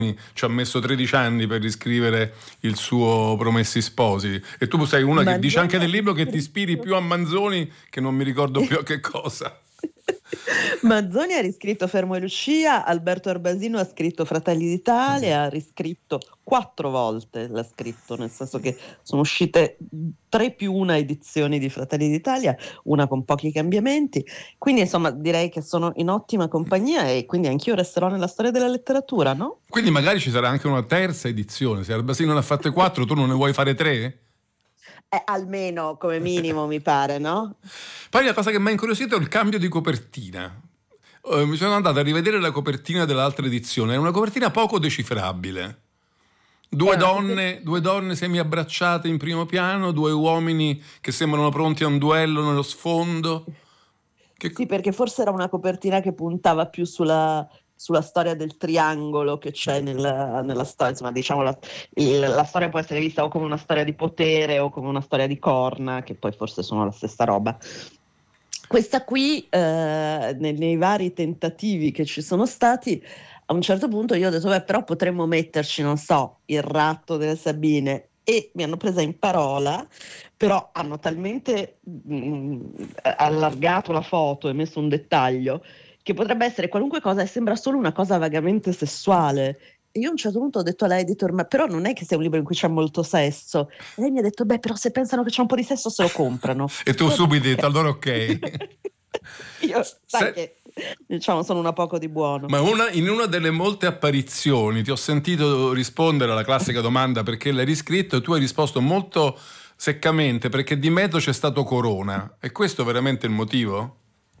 ci ha messo 13 anni per riscrivere il suo Promessi Sposi, e tu sei una che dice anche Manzoni ha nel libro che ti ispiri riscritto più a Manzoni, che non mi ricordo più a che cosa. Manzoni ha riscritto Fermo e Lucia, Alberto Arbasino ha scritto Fratelli d'Italia, ha riscritto 4 volte, l'ha scritto, nel senso che sono uscite 3 più una edizioni di Fratelli d'Italia, una con pochi cambiamenti, quindi insomma direi che sono in ottima compagnia e quindi anch'io resterò nella storia della letteratura, no? Quindi magari ci sarà anche una terza edizione, se Arbasino ne ha fatte 4, tu non ne vuoi fare 3? Almeno come minimo mi pare, no? Poi la cosa che mi ha incuriosito è il cambio di copertina. Mi sono andato a rivedere la copertina dell'altra edizione, è una copertina poco decifrabile. È una copertina. Due donne semi-abbracciate in primo piano, 2 uomini che sembrano pronti a un duello nello sfondo. Sì, perché forse era una copertina che puntava più sulla storia del triangolo che c'è nella storia, insomma, diciamo la storia può essere vista o come una storia di potere o come una storia di corna, che poi forse sono la stessa roba. Questa qui, nei vari tentativi che ci sono stati, a un certo punto io ho detto, beh, però potremmo metterci, non so, il ratto delle Sabine, e mi hanno presa in parola, però hanno talmente allargato la foto e messo un dettaglio che potrebbe essere qualunque cosa e sembra solo una cosa vagamente sessuale. E io a un certo punto ho detto all'editor, ma però non è che sia un libro in cui c'è molto sesso. E lei mi ha detto, beh, però se pensano che c'è un po' di sesso se lo comprano. E tu Io ho detto, subito hai detto, ok. allora ok. Io, sai Se- che, diciamo, sono una poco di buono. Ma in una delle molte apparizioni ti ho sentito rispondere alla classica domanda perché l'hai riscritto, e tu hai risposto molto seccamente perché di mezzo c'è stato Corona. E questo è veramente il motivo?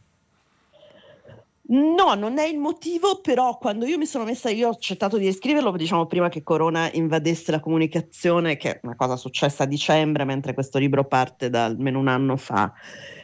No, non è il motivo, però quando io mi sono messa, io ho accettato di scriverlo, diciamo, prima che Corona invadesse la comunicazione, che è una cosa successa a dicembre, mentre questo libro parte da almeno un anno fa.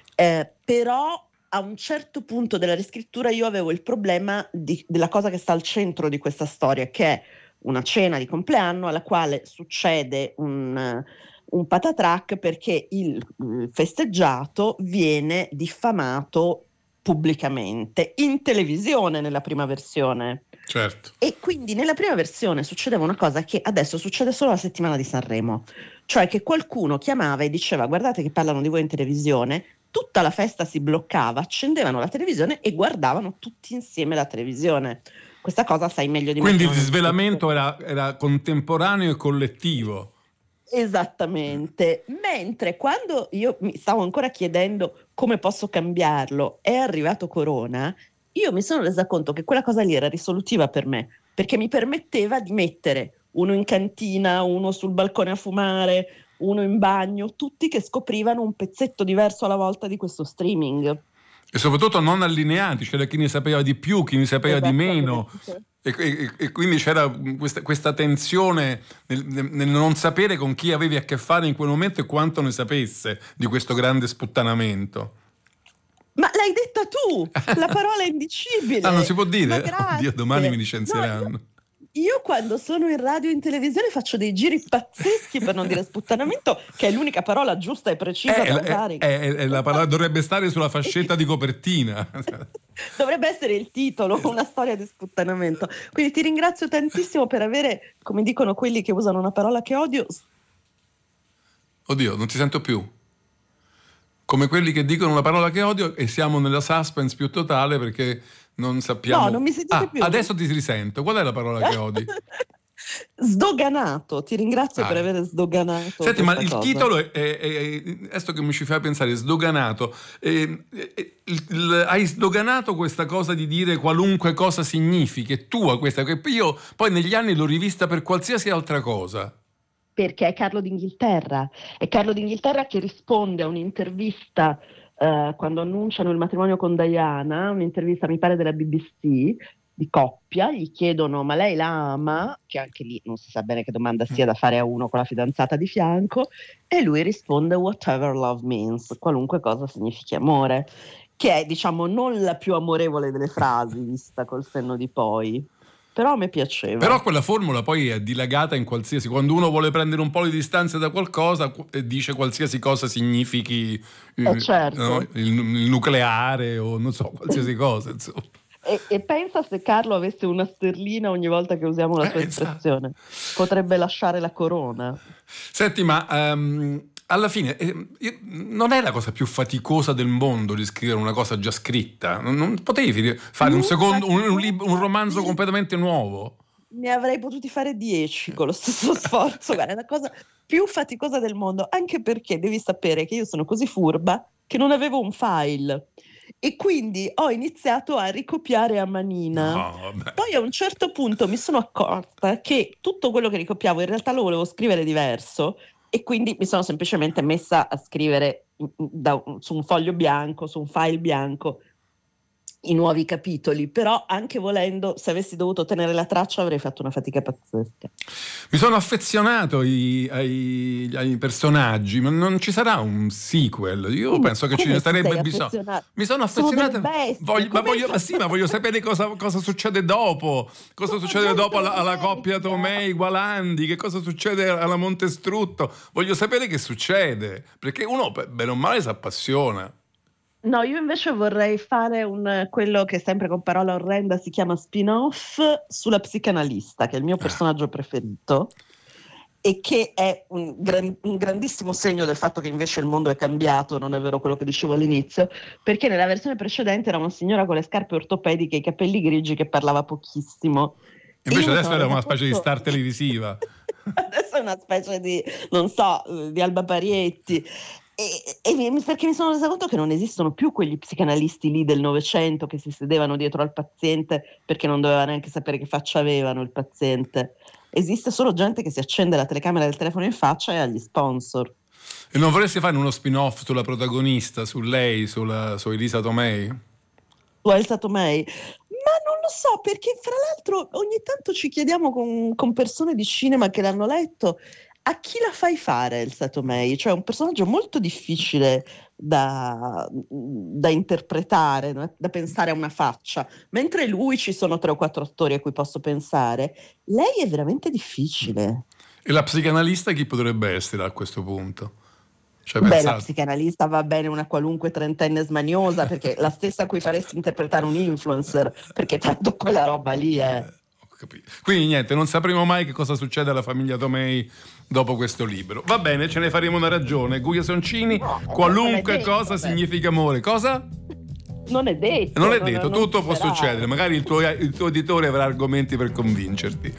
Però a un certo punto della riscrittura io avevo il problema della cosa che sta al centro di questa storia, che è una cena di compleanno alla quale succede un patatrac perché il festeggiato viene diffamato pubblicamente in televisione nella prima versione. Certo. E quindi nella prima versione succedeva una cosa che adesso succede solo la settimana di Sanremo, cioè che qualcuno chiamava e diceva guardate che parlano di voi in televisione, tutta la festa si bloccava, accendevano la televisione e guardavano tutti insieme la televisione. Questa cosa sai meglio di me Quindi che il non è successo. svelamento era contemporaneo e collettivo. Esattamente, mentre quando io mi stavo ancora chiedendo come posso cambiarlo, è arrivato Corona, io mi sono resa conto che quella cosa lì era risolutiva per me, perché mi permetteva di mettere uno in cantina, uno sul balcone a fumare, uno in bagno, tutti che scoprivano un pezzetto diverso alla volta di questo streaming. E soprattutto non allineati, c'era chi ne sapeva di più, chi ne sapeva di meno. Esattamente. E quindi c'era questa tensione nel non sapere con chi avevi a che fare in quel momento e quanto ne sapesse di questo grande sputtanamento. Ma l'hai detta tu, la parola è Ah, non si indicibile. può Ma dire? Oddio, domani mi grazie. No, licenzieranno. io quando sono in radio e in televisione faccio dei giri pazzeschi per non dire sputtanamento, che è l'unica parola giusta e precisa da usare. La parola dovrebbe stare sulla fascetta di copertina. Dovrebbe essere il titolo, una storia di sputtanamento. Quindi ti ringrazio tantissimo per avere, come dicono quelli che usano una parola che odio. Oddio, non ti sento più. Come quelli che dicono una parola che odio e siamo nella suspense più totale perché non No, non sappiamo. mi sentite Ah, più? adesso ti risento. Qual è la parola che odi? Sdoganato, ti ringrazio per Ah. aver sdoganato Senti, ma questa il cosa. titolo adesso che mi ci fa pensare, sdoganato. Hai sdoganato questa cosa di dire qualunque cosa significhi, è tua questa, che io poi negli anni l'ho rivista per qualsiasi altra cosa. Perché è Carlo d'Inghilterra che risponde a un'intervista quando annunciano il matrimonio con Diana, un'intervista mi pare della BBC di coppia, gli chiedono ma lei la ama, che anche lì non si sa bene che domanda sia da fare a uno con la fidanzata di fianco, e lui risponde whatever love means, qualunque cosa significhi amore, che è diciamo non la più amorevole delle frasi vista col senno di poi, però a me piaceva. Però quella formula poi è dilagata in qualsiasi. Quando uno vuole prendere un po' di distanza da qualcosa, dice qualsiasi cosa significhi no? Certo. Il nucleare o non so, qualsiasi cosa, insomma. E pensa se Carlo avesse una sterlina ogni volta che usiamo la sua espressione. Potrebbe lasciare la corona. Senti, ma alla fine non è la cosa più faticosa del mondo di scrivere una cosa già scritta? Non potevi fare un romanzo completamente nuovo? Ne avrei potuti fare 10 con lo stesso sforzo. Guarda, è la cosa più faticosa del mondo, anche perché devi sapere che io sono così furba che non avevo un file. E quindi ho iniziato a ricopiare a manina. Poi a un certo punto mi sono accorta che tutto quello che ricopiavo in realtà lo volevo scrivere diverso, e quindi mi sono semplicemente messa a scrivere su un foglio bianco, su un file bianco, i nuovi capitoli. Però anche volendo, se avessi dovuto tenere la traccia, avrei fatto una fatica pazzesca. Mi sono affezionato ai personaggi, ma non ci sarà un sequel? Io penso che ce ne sarebbe bisogno. Mi sono affezionato. Voglio sapere cosa succede dopo. Cosa succede dopo alla coppia Tomei-Gualandi? Che cosa succede alla Montestrutto? Voglio sapere che succede, perché uno bene o male si appassiona. No, io invece vorrei fare quello che sempre con parola orrenda si chiama spin-off sulla psicanalista, che è il mio personaggio preferito, e che è un grandissimo segno del fatto che invece il mondo è cambiato, non è vero quello che dicevo all'inizio, perché nella versione precedente era una signora con le scarpe ortopediche e i capelli grigi che parlava pochissimo. Invece adesso era una specie di star televisiva. Adesso è una specie di, non so, di Alba Parietti. Perché mi sono resa conto che non esistono più quegli psicanalisti lì del Novecento che si sedevano dietro al paziente perché non doveva neanche sapere che faccia avevano il paziente. Esiste solo gente che si accende la telecamera del telefono in faccia e ha gli sponsor. E non vorresti fare uno spin-off sulla protagonista, su lei, su Elisa Tomei? Su Elsa Tomei? Ma non lo so, perché fra l'altro ogni tanto ci chiediamo con persone di cinema che l'hanno letto: a chi la fai fare Elsa Tomei? Cioè, è un personaggio molto difficile da interpretare, da pensare a una faccia. Mentre lui ci sono 3 o 4 attori a cui posso pensare. Lei è veramente difficile. E la psicanalista chi potrebbe essere a questo punto? La psicanalista va bene una qualunque trentenne smaniosa, perché la stessa a cui faresti interpretare un influencer, perché tanto quella roba lì è... Quindi niente, non sapremo mai che cosa succede alla famiglia Tomei dopo questo libro. Va bene, ce ne faremo una ragione. Guia Soncini, qualunque cosa significa amore. Cosa? Non è detto. Non è detto, tutto può succedere. Magari il tuo editore avrà argomenti per convincerti.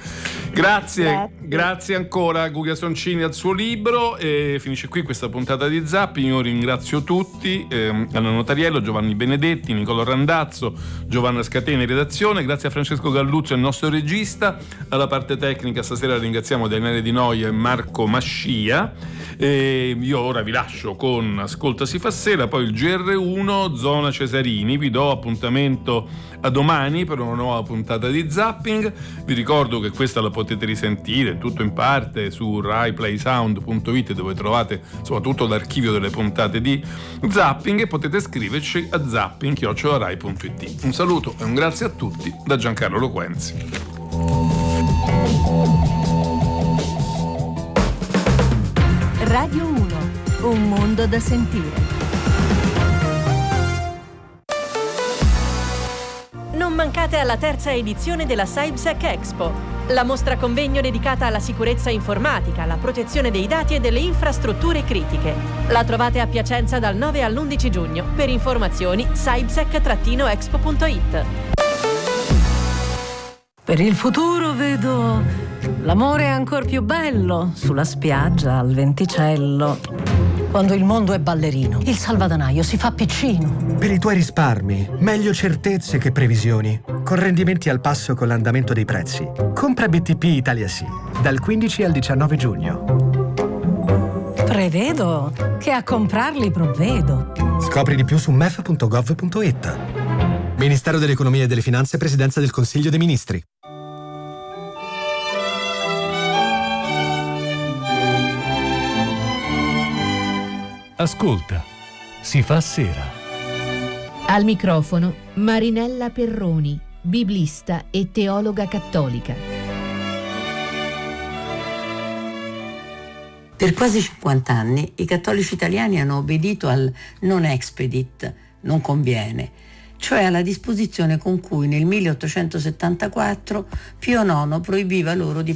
Grazie ancora a Guia Soncini al suo libro. E finisce qui questa puntata di Zapping. Io ringrazio tutti, Anna Notariello, Giovanni Benedetti, Nicola Randazzo, Giovanna Scatena in redazione. Grazie a Francesco Galluzzo, il nostro regista. Alla parte tecnica stasera ringraziamo Daniele Di Noia e Marco Mascia. Io ora vi lascio con Ascolta si fa sera, poi il GR1 Zona Cesarini. Vi do appuntamento a domani per una nuova puntata di Zapping. Vi ricordo che questa la potete risentire tutto in parte su raiplaysound.it, dove trovate soprattutto l'archivio delle puntate di Zapping, e potete scriverci a zapping@rai.it. Un saluto e un grazie a tutti da Giancarlo Loquenzi. Radio 1, un mondo da sentire. Non mancate alla terza edizione della SciBSec Expo, la mostra convegno dedicata alla sicurezza informatica, alla protezione dei dati e delle infrastrutture critiche. La trovate a Piacenza dal 9 all'11 giugno. Per informazioni scibsec-expo.it. Per il futuro vedo l'amore ancor più bello sulla spiaggia al venticello. Quando il mondo è ballerino, il salvadanaio si fa piccino. Per i tuoi risparmi, meglio certezze che previsioni. Con rendimenti al passo con l'andamento dei prezzi. Compra BTP Italia Sì, dal 15 al 19 giugno. Prevedo che a comprarli provvedo. Scopri di più su mef.gov.it. Ministero dell'Economia e delle Finanze, Presidenza del Consiglio dei Ministri. Ascolta, si fa sera. Al microfono Marinella Perroni, biblista e teologa cattolica. Per quasi 50 anni i cattolici italiani hanno obbedito al non expedit, non conviene, cioè alla disposizione con cui nel 1874 Pio IX proibiva loro di